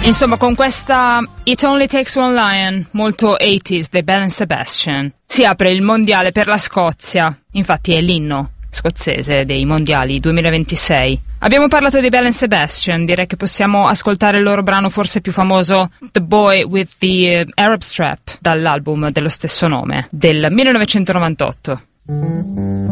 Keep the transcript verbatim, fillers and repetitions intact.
Insomma, con questa It Only Takes One Lion, molto ottanta dei Belle and Sebastian, si apre il mondiale per la Scozia. Infatti è l'inno scozzese dei mondiali duemilaventisei. Abbiamo parlato dei Belle and Sebastian, direi che possiamo ascoltare il loro brano forse più famoso, The Boy with the Arab Strap, dall'album dello stesso nome, del millenovecentonovantotto.